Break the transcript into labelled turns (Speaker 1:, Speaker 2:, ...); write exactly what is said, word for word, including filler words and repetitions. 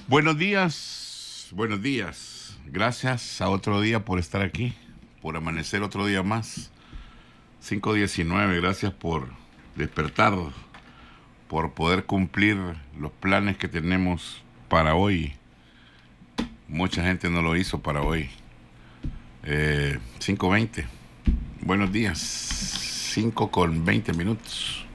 Speaker 1: Buenos días, buenos días. Gracias a otro día por estar aquí, por amanecer otro día más. cinco diecinueve, gracias por despertar, por poder cumplir los planes que tenemos para hoy. Mucha gente no lo hizo para hoy. Eh, cinco veinte. Buenos días. cinco con veinte minutos.